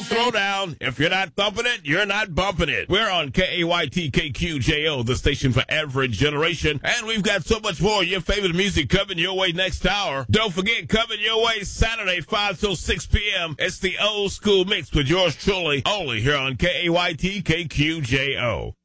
Don't throw down. If you're not thumping it, you're not bumping it. We're on KAYT-KQJO, the station for every generation. And we've got so much more of your favorite music coming your way next hour. Don't forget, coming your way Saturday, 5 till 6 p.m. It's the Old School Mix with yours truly, only here on KAYT-KQJO.